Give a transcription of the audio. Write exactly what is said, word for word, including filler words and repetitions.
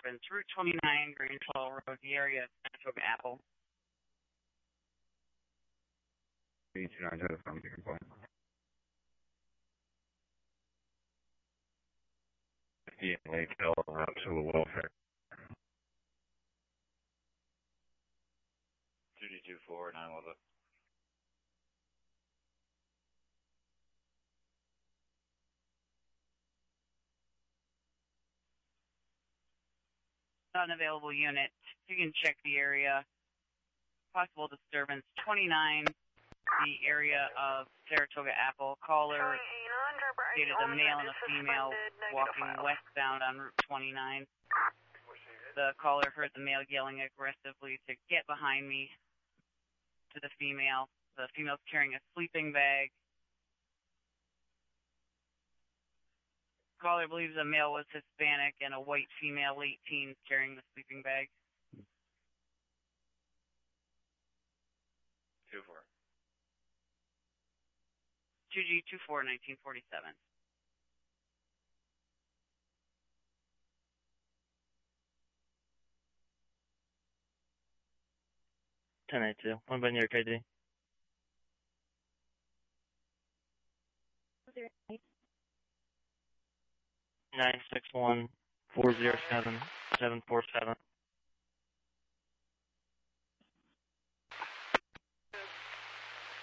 disturbance. Route twenty-nine, Grange Hall Road, the area of Saratoga Apple. three two nine zero from Beacon Point. fifty in Lakeville, out to the welfare. two two four, nine one one. Unavailable unit. You can check the area. Possible disturbance twenty-nine, the area of Saratoga Apple. Caller stated a male and a female walking westbound on Route twenty-nine. The caller heard the male yelling aggressively to get behind me to the female. The female's carrying a sleeping bag. Caller believes the male was Hispanic and a white female, late teens, carrying the sleeping bag. two four. two G two four, nineteen forty-seven. ten eighty-two. One by near K D. nine six one, four zero seven, seven four seven.